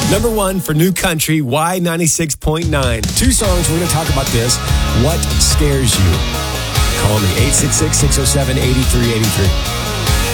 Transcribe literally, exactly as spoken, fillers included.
Number one for New Country, Y ninety-six point nine. Two songs, we're going to talk about this. What scares you? Call me, eight six six, six oh seven, eight three eight three.